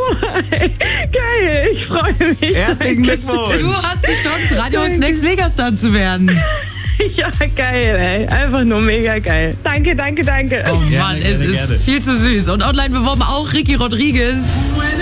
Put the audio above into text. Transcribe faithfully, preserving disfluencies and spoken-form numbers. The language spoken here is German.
Geil, ich freue mich. Herzlichen Glückwunsch. Du hast die Chance, Radio X Next Megastar zu werden. Ja, geil, ey. Einfach nur mega geil. Danke, danke, danke. Oh Mann, Gerne, es gerne, ist gerne. viel zu süß. Und online beworben auch Ricky Rodriguez.